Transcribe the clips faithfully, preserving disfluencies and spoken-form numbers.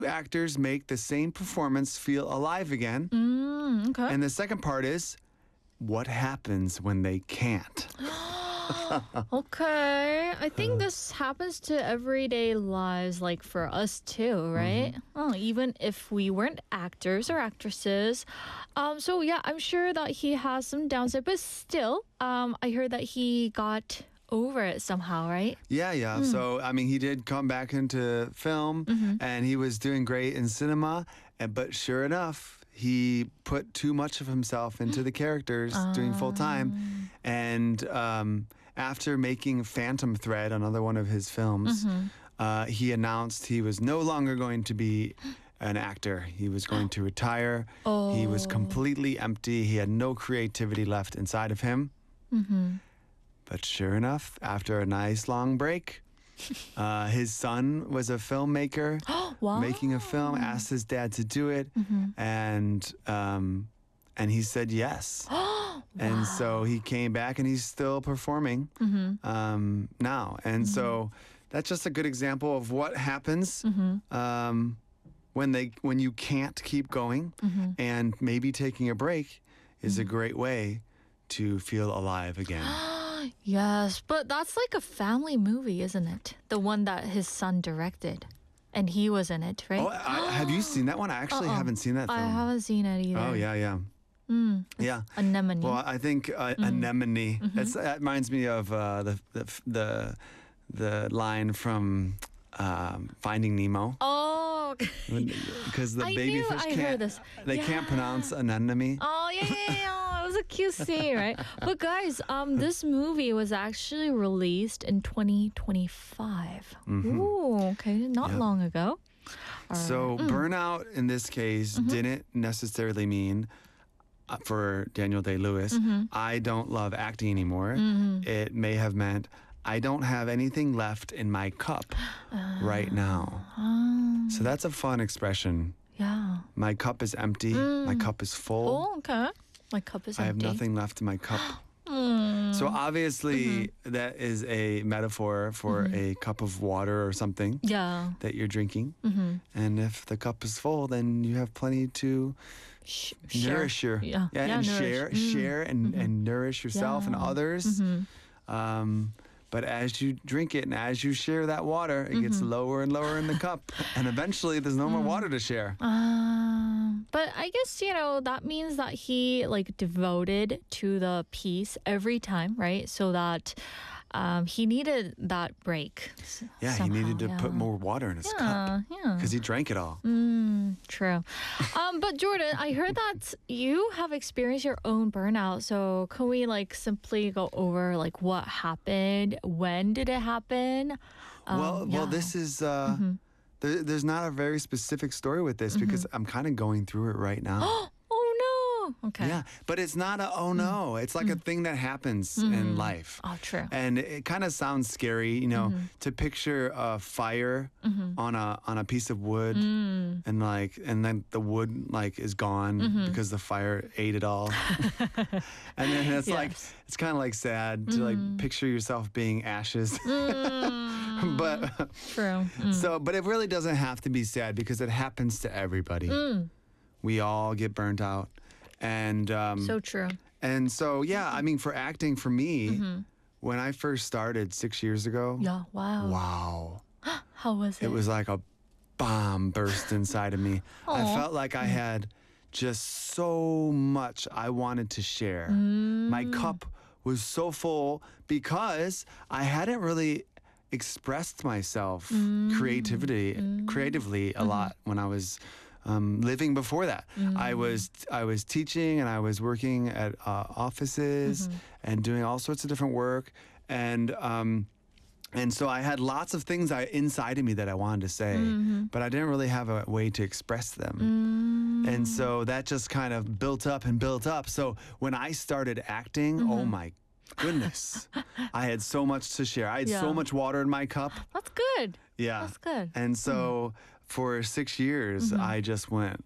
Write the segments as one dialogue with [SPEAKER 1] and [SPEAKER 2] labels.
[SPEAKER 1] actors make the same performance feel alive again?
[SPEAKER 2] Mm, okay.
[SPEAKER 1] And the second part is, what happens when they can't?
[SPEAKER 2] Okay. I think this happens to everyday lives, like for us too, right? Oh, even if we weren't actors or actresses. Um, so yeah, I'm sure that he has some downside, but still, um, I heard that he got over it somehow, right?
[SPEAKER 1] Yeah, yeah. So, I mean, he did come back into film and he was doing great in cinema. And, but sure enough, he put too much of himself into the characters doing full time. And um, after making Phantom Thread, another one of his films, uh, he announced he was no longer going to be an actor. He was going to retire. He was completely empty. He had no creativity left inside of him. But sure enough, after a nice long break, uh, his son was a filmmaker
[SPEAKER 2] Wow.
[SPEAKER 1] making a film, asked his dad to do it, and um, and he said yes. And so he came back and he's still performing um, now. And so that's just a good example of what happens um, when they when you can't keep going, and maybe taking a break is a great way to feel alive again.
[SPEAKER 2] Yes, but that's like a family movie, isn't it? The one that his son directed. And he was in it, right?
[SPEAKER 1] Oh, I, have you seen that one? I actually
[SPEAKER 2] Uh-uh.
[SPEAKER 1] haven't seen that film.
[SPEAKER 2] I haven't seen it either.
[SPEAKER 1] Oh, yeah, yeah. Yeah.
[SPEAKER 2] Anemone.
[SPEAKER 1] Well, I think uh, anemone. That's, that reminds me of uh, the, the the the line from um, Finding Nemo.
[SPEAKER 2] oh,
[SPEAKER 1] Because the
[SPEAKER 2] I
[SPEAKER 1] baby
[SPEAKER 2] knew
[SPEAKER 1] fish
[SPEAKER 2] I heard
[SPEAKER 1] can't.
[SPEAKER 2] this.
[SPEAKER 1] They can't
[SPEAKER 2] Yeah.
[SPEAKER 1] pronounce anemone.
[SPEAKER 2] oh yeah, yeah, yeah. It was a cute scene, right? But guys, um, this movie was actually released in twenty twenty-five. Ooh, okay, not
[SPEAKER 1] Yep.
[SPEAKER 2] long ago. All
[SPEAKER 1] So
[SPEAKER 2] right.
[SPEAKER 1] burnout in this case didn't necessarily mean uh, for Daniel Day-Lewis, I don't love acting anymore. It may have meant I don't have anything left in my cup right now. So that's a fun expression.
[SPEAKER 2] Yeah.
[SPEAKER 1] My cup is empty. My cup is full.
[SPEAKER 2] Oh, okay. My cup is
[SPEAKER 1] I have
[SPEAKER 2] empty.
[SPEAKER 1] nothing left in my cup. So obviously that is a metaphor for a cup of water or something
[SPEAKER 2] Yeah.
[SPEAKER 1] that you're drinking. And if the cup is full, then you have plenty to
[SPEAKER 2] Sh-
[SPEAKER 1] nourish your
[SPEAKER 2] Yeah. Yeah,
[SPEAKER 1] and
[SPEAKER 2] nourish.
[SPEAKER 1] share share and, and nourish yourself and
[SPEAKER 2] Yeah.
[SPEAKER 1] others. Um, but as you drink it and as you share that water, it gets lower and lower in the cup, and eventually there's no more water to share.
[SPEAKER 2] Um, but I guess, you know, that means that he like devoted to the piece every time, right? So that um, he needed that break. s-
[SPEAKER 1] Yeah,
[SPEAKER 2] somehow,
[SPEAKER 1] he needed to
[SPEAKER 2] yeah.
[SPEAKER 1] put more water in his cup
[SPEAKER 2] Yeah, yeah.
[SPEAKER 1] because he drank it all.
[SPEAKER 2] Mm, true. um, but Jordan, I heard that you have experienced your own burnout. So can we like simply go over like what happened? When did it happen? Um,
[SPEAKER 1] well, well,
[SPEAKER 2] yeah. Mm-hmm.
[SPEAKER 1] this is. Uh, there, there's not a very specific story with this because I'm kind of going through it right now.
[SPEAKER 2] Oh no. Okay.
[SPEAKER 1] Yeah, but it's not a oh no. It's like a thing that happens in life.
[SPEAKER 2] Oh, true.
[SPEAKER 1] And it kind of sounds scary, you know, to picture a fire on a on a piece of wood, and like, and then the wood like is gone because the fire ate it all. And then it's like
[SPEAKER 2] Yes.
[SPEAKER 1] it's kind of like sad to like picture yourself being ashes. But
[SPEAKER 2] True. Mm.
[SPEAKER 1] so, but it really doesn't have to be sad because it happens to everybody. We all get burnt out, and um,
[SPEAKER 2] So true.
[SPEAKER 1] and so, yeah, I mean, for acting, for me, when I first started six years ago,
[SPEAKER 2] Yeah. Wow.
[SPEAKER 1] wow,
[SPEAKER 2] How was it?
[SPEAKER 1] it was like a bomb burst inside of me. I
[SPEAKER 2] Aw.
[SPEAKER 1] felt like I had just so much I wanted to share. My cup was so full because I hadn't really expressed myself creativity creatively a lot when I was um, living before that. I was I was teaching and I was working at uh, offices and doing all sorts of different work, and um, and so I had lots of things I, inside of me that I wanted to say, but I didn't really have a way to express them. And so that just kind of built up and built up. So when I started acting, oh my goodness, I had so much to share. I had
[SPEAKER 2] Yeah.
[SPEAKER 1] so much water in my cup.
[SPEAKER 2] That's good.
[SPEAKER 1] Yeah.
[SPEAKER 2] That's good.
[SPEAKER 1] And so for six years, I just went,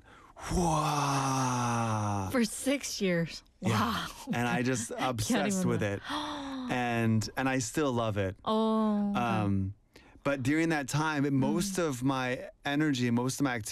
[SPEAKER 1] wow.
[SPEAKER 2] For six years. Wow.
[SPEAKER 1] Yeah. And I just obsessed
[SPEAKER 2] even
[SPEAKER 1] with it. And and I still love it.
[SPEAKER 2] Oh.
[SPEAKER 1] Um, but during that time, most of my energy, most of my activity